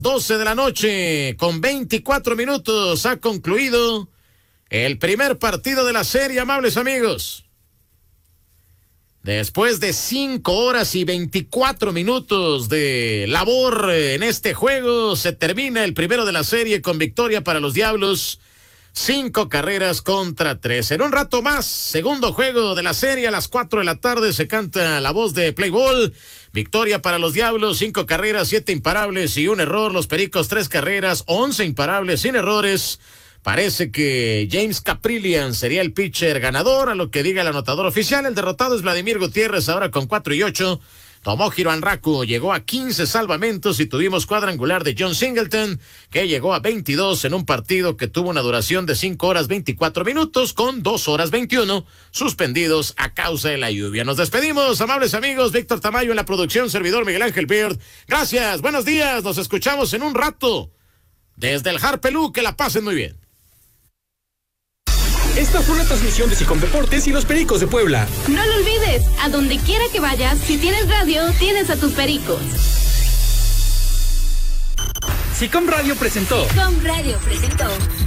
12 de la noche, con 24 minutos, ha concluido el primer partido de la serie, amables amigos. Después de 5 horas y 24 minutos de labor en este juego, se termina el primero de la serie con victoria para los Diablos. 5 carreras contra 3. En un rato más, segundo juego de la serie, a las 4 de la tarde se canta la voz de Play Ball. Victoria para los Diablos, 5 carreras, 7 imparables y 1 error. Los Pericos, 3 carreras, 11 imparables, sin errores. Parece que James Caprillian sería el pitcher ganador, a lo que diga el anotador oficial. El derrotado es Vladimir Gutiérrez, ahora con 4-8. Tomohiro Hanraku llegó a 15 salvamentos y tuvimos cuadrangular de John Singleton, que llegó a 22 en un partido que tuvo una duración de 5 horas 24 minutos con 2 horas 21 suspendidos a causa de la lluvia. Nos despedimos, amables amigos. Víctor Tamayo en la producción, servidor Miguel Ángel Beard. Gracias, buenos días, nos escuchamos en un rato desde el Harpelú. Que la pasen muy bien. Esta fue una transmisión de SICOM Deportes y los Pericos de Puebla. No lo olvides, a donde quiera que vayas, si tienes radio, tienes a tus Pericos. SICOM Radio presentó. SICOM Radio presentó